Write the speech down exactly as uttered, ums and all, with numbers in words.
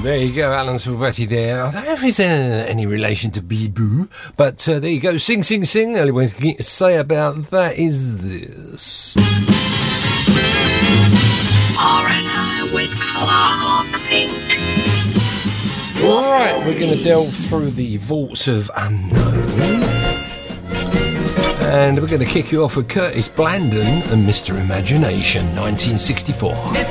There you go, Alan Silvetti there. I don't know if he's in any relation to Bee-Boo, but uh, there you go. Sing, sing, sing. Only one thing to say about that is this. Alright, we're going to delve through the vaults of unknown. And we're going to kick you off with Curtis Blandon and Mister Imagination, nineteen sixty-four.